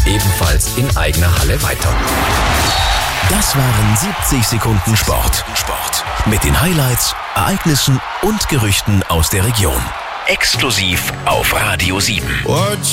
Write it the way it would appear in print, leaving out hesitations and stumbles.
ebenfalls in eigener Halle weiter. Das waren 70 Sekunden Sport. Mit den Highlights, Ereignissen und Gerüchten aus der Region. Exklusiv auf Radio 7.